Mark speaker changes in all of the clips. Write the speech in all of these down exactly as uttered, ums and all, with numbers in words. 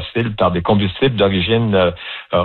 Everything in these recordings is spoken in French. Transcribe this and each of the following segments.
Speaker 1: possible par des combustibles d'origine euh,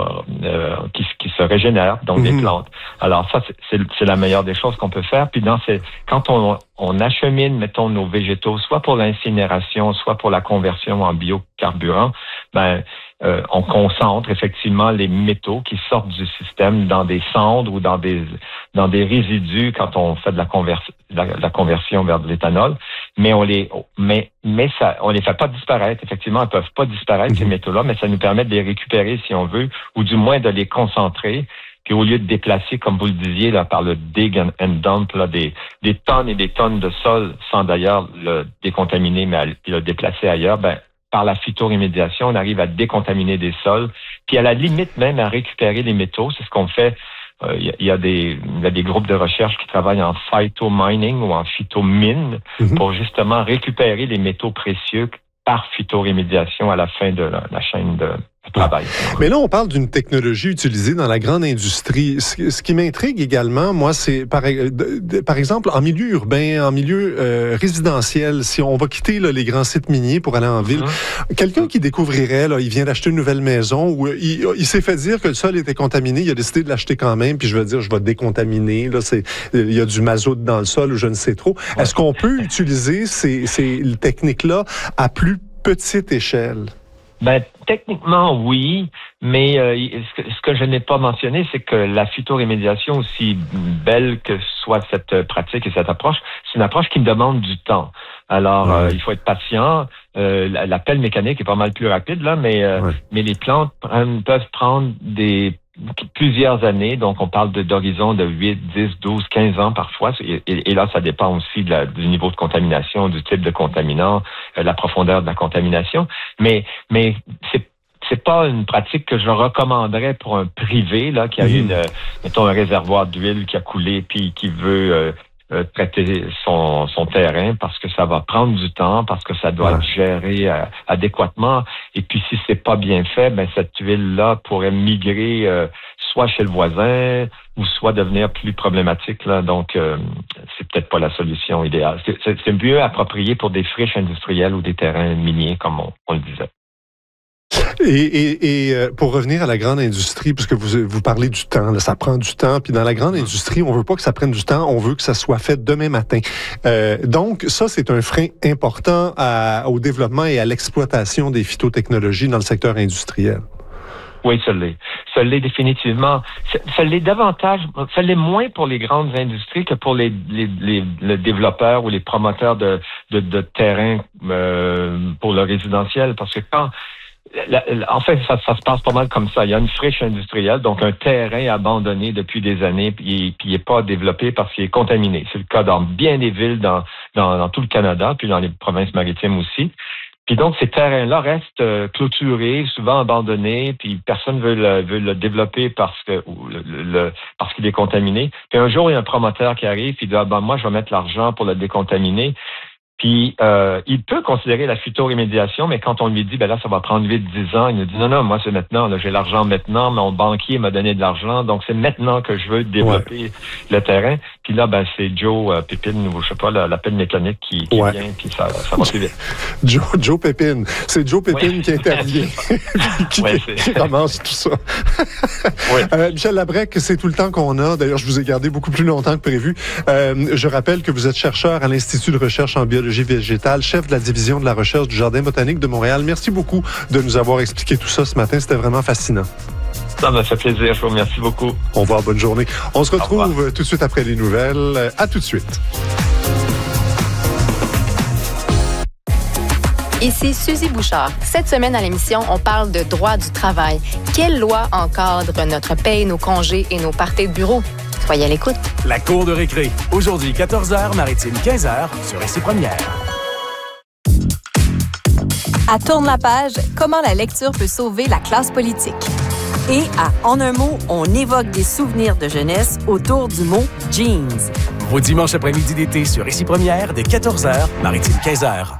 Speaker 1: euh, qui, qui se régénèrent, donc mmh. des plantes. Alors ça, c'est, c'est, c'est la meilleure des choses qu'on peut faire. Puis dans ces, quand on, on achemine, mettons, nos végétaux, soit pour l'incinération, soit pour la conversion en biocarburant, ben euh, on concentre effectivement les métaux qui sortent du système dans des cendres ou dans des dans des résidus quand on fait de la, conver- la, la conversion vers de l'éthanol, mais on les mais mais ça on les fait pas disparaître. Effectivement, ils peuvent pas disparaître, mmh. ces métaux-là, mais ça nous permet de les récupérer si on veut, ou du moins de les concentrer. Puis au lieu de déplacer, comme vous le disiez, là, par le dig and, and dump, là, des, des tonnes et des tonnes de sol sans d'ailleurs le décontaminer, mais à, le déplacer ailleurs, ben par la phytorémédiation, on arrive à décontaminer des sols, puis à la limite même à récupérer les métaux. C'est ce qu'on fait. Euh, il, y a, il, y a des, il y a des groupes de recherche qui travaillent en phytomining ou en phytomine mm-hmm. pour justement récupérer les métaux précieux par phytorémédiation à la fin de la, la chaîne de travail.
Speaker 2: Mais là, on parle d'une technologie utilisée dans la grande industrie. Ce, ce qui m'intrigue également, moi, c'est par, de, de, par exemple en milieu urbain, en milieu euh, résidentiel, si on va quitter là, les grands sites miniers pour aller en ville, mmh. quelqu'un qui découvrirait, là, il vient d'acheter une nouvelle maison, où il, il s'est fait dire que le sol était contaminé, il a décidé de l'acheter quand même, puis je veux dire, je vais décontaminer, là, c'est, il y a du mazout dans le sol ou je ne sais trop. Ouais. Est-ce qu'on peut utiliser ces, ces techniques-là à plus petite échelle?
Speaker 1: Ben, techniquement, oui, mais euh, ce, que, ce que je n'ai pas mentionné, c'est que la phytorémédiation, aussi belle que soit cette pratique et cette approche, c'est une approche qui me demande du temps. Alors, ouais. euh, il faut être patient. Euh, la, la pelle mécanique est pas mal plus rapide, là, mais, euh, ouais. mais les plantes prennent, peuvent prendre des plusieurs années, donc on parle de, d'horizons de huit, dix, douze, quinze ans parfois, et, et, et là, ça dépend aussi de la, du niveau de contamination, du type de contaminant, euh, la profondeur de la contamination, mais, mais c'est c'est pas une pratique que je recommanderais pour un privé, là, qui a mmh. une, euh, mettons, un réservoir d'huile qui a coulé, puis qui veut euh, euh, traiter son, son terrain, parce que ça va prendre du temps, parce que ça doit ouais. être géré euh, adéquatement. Et puis, si c'est pas bien fait, ben cette huile-là pourrait migrer euh, soit chez le voisin, ou soit devenir plus problématique. Là. Donc, euh, c'est peut-être pas la solution idéale. C'est, c'est, c'est mieux approprié pour des friches industrielles ou des terrains miniers, comme on, on le disait.
Speaker 2: Et, et, et pour revenir à la grande industrie, puisque vous, vous parlez du temps, là, ça prend du temps, puis dans la grande industrie, on veut pas que ça prenne du temps, on veut que ça soit fait demain matin. Euh, donc, ça, c'est un frein important à, au développement et à l'exploitation des phytotechnologies dans le secteur industriel.
Speaker 1: Oui, ça l'est. Ça l'est définitivement. Ça, ça l'est davantage, ça l'est moins pour les grandes industries que pour les, les, les, les développeurs ou les promoteurs de, de, de terrains euh, pour le résidentiel, parce que quand La, la, en fait, ça, ça se passe pas mal comme ça. Il y a une friche industrielle, donc un terrain abandonné depuis des années, puis il n'est pas développé parce qu'il est contaminé. C'est le cas dans bien des villes dans, dans, dans tout le Canada, puis dans les provinces maritimes aussi. Puis donc, ces terrains-là restent euh, clôturés, souvent abandonnés, puis personne ne veut le, veut le développer parce que ou le, le, parce qu'il est contaminé. Puis un jour, il y a un promoteur qui arrive, puis il dit ah, ben, moi, je vais mettre l'argent pour le décontaminer. Puis, euh, il peut considérer la phytorémédiation, mais quand on lui dit, ben là, ça va prendre huit dix ans, il nous dit, non, non, moi, c'est maintenant, là, j'ai l'argent maintenant, mon banquier m'a donné de l'argent, donc c'est maintenant que je veux développer ouais. le terrain. Puis là, ben, c'est Joe euh, Pépine, ou je sais pas, la, la pelle mécanique qui, qui ouais. vient, puis ça, ça va plus vite.
Speaker 2: Joe, Joe Pépine. C'est Joe Pépine ouais. qui intervient, qui, ouais, qui ramasse tout ça. ouais. euh, Michel Labrec, c'est tout le temps qu'on a. D'ailleurs, je vous ai gardé beaucoup plus longtemps que prévu. Euh, je rappelle que vous êtes chercheur à l'Institut de recherche en biologie végétale, chef de la division de la recherche du Jardin botanique de Montréal. Merci beaucoup de nous avoir expliqué tout ça ce matin. C'était vraiment fascinant.
Speaker 1: Ça m'a fait plaisir. Je vous remercie beaucoup.
Speaker 2: Au revoir. Bonne journée. On se retrouve tout de suite après les nouvelles. À tout de suite.
Speaker 3: Ici Suzy Bouchard. Cette semaine à l'émission, on parle de droit du travail. Quelle loi encadre notre paye, nos congés et nos parties de bureau? Soyez à l'écoute.
Speaker 4: La cour de récré. Aujourd'hui, quatorze heures, Maritime, quinze heures, sur Récit Première.
Speaker 5: À Tourne la page, comment la lecture peut sauver la classe politique. Et à En un mot, on évoque des souvenirs de jeunesse autour du mot jeans.
Speaker 4: Vos dimanches après-midi d'été sur Récit Première, dès quatorze heures, Maritime, quinze heures.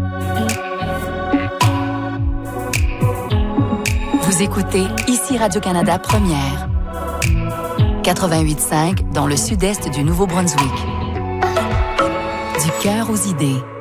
Speaker 3: Vous écoutez ici Radio-Canada Première. quatre-vingt-huit virgule cinq dans le sud-est du Nouveau-Brunswick. Du cœur aux idées.